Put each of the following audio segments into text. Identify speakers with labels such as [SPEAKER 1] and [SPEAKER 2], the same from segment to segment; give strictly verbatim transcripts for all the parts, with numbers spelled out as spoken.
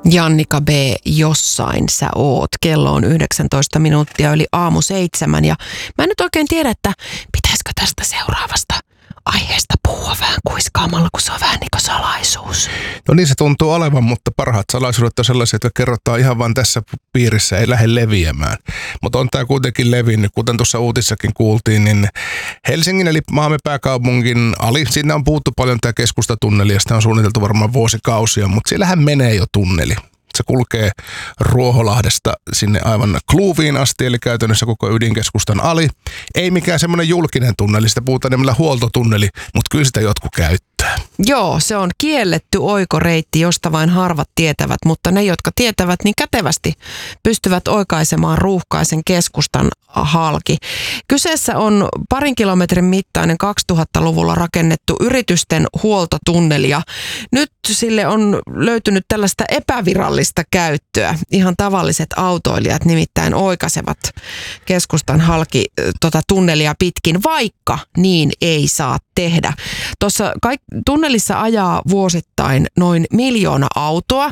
[SPEAKER 1] Jannika B, jossain sä oot. Kello on yhdeksäntoista minuuttia yli aamu seitsemän ja mä en nyt oikein tiedä, että pitäisikö tästä seuraavasta aiheesta puhua vähän kuiskaamalla, kun se on vähän niin kuin salaisuus.
[SPEAKER 2] No niin se tuntuu olevan, mutta parhaat salaisuudet on sellaisia, jotka kerrotaan ihan vain tässä piirissä, ei lähde leviämään. Mutta on tämä kuitenkin levinnyt, kuten tuossa uutissakin kuultiin, niin Helsingin eli maamme pääkaupungin ali, siinä on puhuttu paljon tämä keskustatunneli ja sitä on suunniteltu varmaan vuosikausia, mutta siellähän menee jo tunneli. Se kulkee Ruoholahdesta sinne aivan Kluuviin asti, eli käytännössä koko ydinkeskustan ali. Ei mikään semmoinen julkinen tunneli, sitä puhutaan nimellä huoltotunneli, mutta kyllä sitä jotkut käyttää.
[SPEAKER 1] Joo, se on kielletty oikoreitti, josta vain harvat tietävät, mutta ne, jotka tietävät, niin kätevästi pystyvät oikaisemaan ruuhkaisen keskustan halki. Kyseessä on parin kilometrin mittainen kaksituhattaluvulla rakennettu yritysten huoltotunneli ja nyt sille on löytynyt tällaista epävirallista käyttöä. Ihan tavalliset autoilijat nimittäin oikaisevat keskustan halki tota tunnelia pitkin, vaikka niin ei saa tehdä. Tuossa kaik- tunnelissa ajaa vuosittain noin miljoona autoa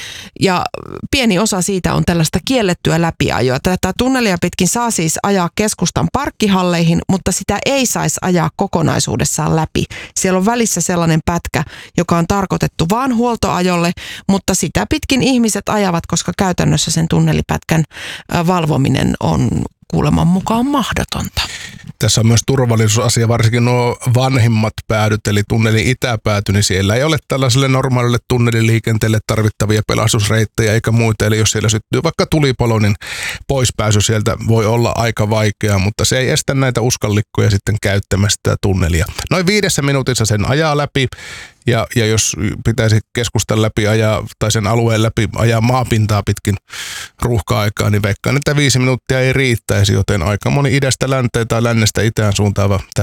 [SPEAKER 1] ja pieni osa siitä on tällaista kiellettyä läpiajoa. Tätä tunnelia pitkin saa siis ajaa keskustan parkkihalleihin, mutta sitä ei saisi ajaa kokonaisuudessaan läpi. Siellä on välissä sellainen pätkä, joka on tarkoitettu vaan huoltoajolle, mutta sitä pitkin ihmiset ajavat, koska käytännössä sen tunnelipätkän valvominen on kuuleman mukaan mahdotonta.
[SPEAKER 2] Tässä on myös turvallisuusasia, varsinkin nuo vanhimmat päädyt, eli tunnelin itäpääty, niin siellä ei ole tällaiselle normaalille tunneliliikenteelle tarvittavia pelastusreittejä eikä muita. Eli jos siellä syttyy vaikka tulipalo, niin poispääsy sieltä voi olla aika vaikeaa, mutta se ei estä näitä uskallikkoja sitten käyttämästä tätä tunnelia. Noin viidessä minuutissa sen ajaa läpi. Ja, ja jos pitäisi keskustan läpi ajaa tai sen alueen läpi ajaa maapintaa pitkin ruuhka-aikaa, niin veikkaan, että viisi minuuttia ei riittäisi, joten aika moni idästä länteen tai lännestä itään suuntaava